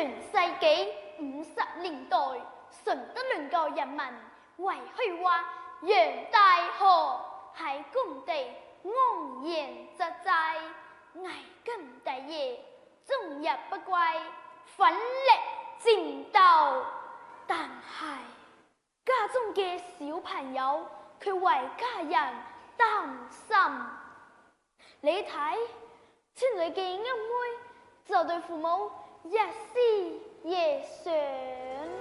世紀50年代，順德鄰國人民為去話楊大河喺工地昂然紮寨，危根大業，終日不歸，奮力戰鬥。但係家中嘅小朋友卻為家人擔心。你睇，村裏嘅阿妹就對父母日思夜想。